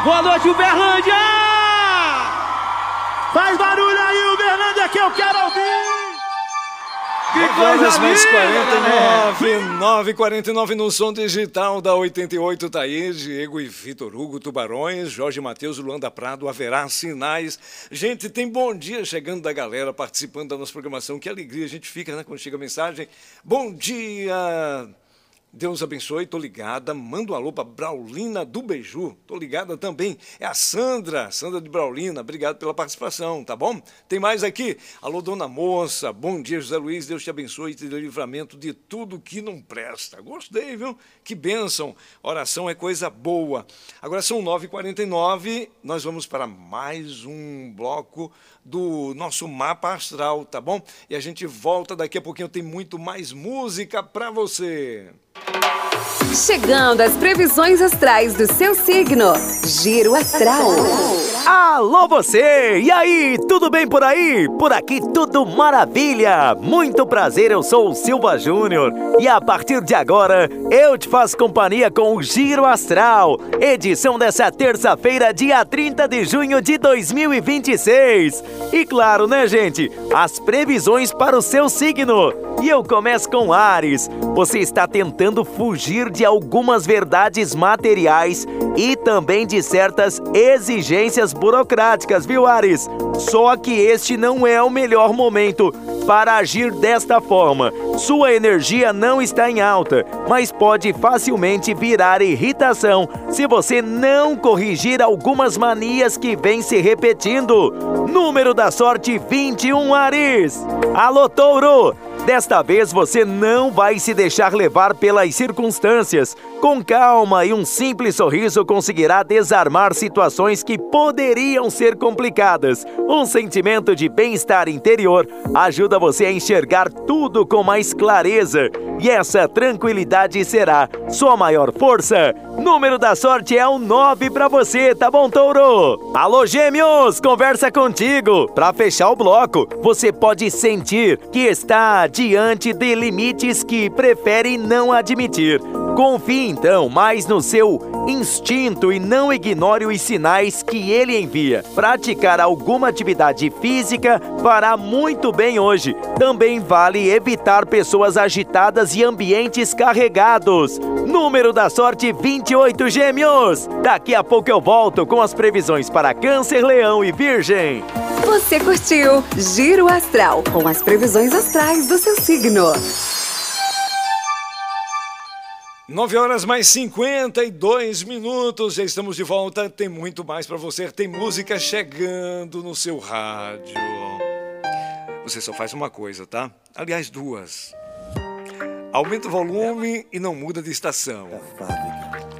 Boa noite, Uberlândia! Faz barulho aí, Uberlândia, que eu quero ouvir! Que coisa mais linda, 9h49 no som digital da 88, tá aí, Diego e Vitor Hugo, Tubarões, Jorge Matheus, Luanda Prado, Haverá Sinais. Gente, tem bom dia chegando da galera, participando da nossa programação, que alegria a gente fica, né, quando chega a mensagem. Bom dia, Deus abençoe, tô ligada, manda um alô pra Braulina do Beiju, tô ligada também, é a Sandra de Braulina, obrigado pela participação, tá bom? Tem mais aqui, alô dona moça, bom dia José Luiz, Deus te abençoe e te dê livramento de tudo que não presta, gostei, viu? Que bênção, oração é coisa boa. Agora são 9h49, nós vamos para mais um bloco do nosso mapa astral, tá bom? E a gente volta daqui a pouquinho, tem muito mais música pra você. Chegando às previsões astrais do seu signo. Giro Astral. Alô você! E aí, tudo bem por aí? Por aqui tudo maravilha! Muito prazer, eu sou o Silva Júnior e a partir de agora eu te faço companhia com o Giro Astral, edição dessa terça-feira, dia 30 de junho de 2026. E claro, né, gente? As previsões para o seu signo. E eu começo com Áries. Você está tentando fugir de algumas verdades materiais e também de certas exigências burocráticas, viu, Áries? Só que este não é o melhor momento para agir desta forma. Sua energia não está em alta, mas pode facilmente virar irritação se você não corrigir algumas manias que vêm se repetindo. Número da sorte 21, Áries. Alô, Touro! Desta vez você não vai se deixar levar pelas circunstâncias. Com calma e um simples sorriso conseguirá desarmar situações que poderiam ser complicadas. Um sentimento de bem-estar interior ajuda você a enxergar tudo com mais clareza. E essa tranquilidade será sua maior força. Número da sorte é o 9 para você, tá bom, Touro? Alô, Gêmeos, conversa contigo. Para fechar o bloco, você pode sentir que está diante de limites que prefere não admitir. Confie então mais no seu instinto e não ignore os sinais que ele envia. Praticar alguma atividade física fará muito bem hoje. Também vale evitar pessoas agitadas e ambientes carregados. Número da sorte 28, Gêmeos. Daqui a pouco eu volto com as previsões para Câncer, Leão e Virgem. Você curtiu Giro Astral com as previsões astrais do seu signo. 9h mais 52 minutos, já estamos de volta, tem muito mais para você, tem música chegando no seu rádio. Você só faz uma coisa, tá? Aliás, duas. Aumenta o volume e não muda de estação.